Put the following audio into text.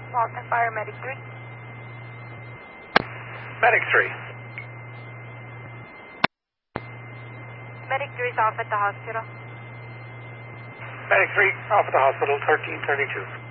Walton Fire, Medic 3. Medic 3. Medic 3 is off at the hospital. Medic 3, off at the hospital, 1332.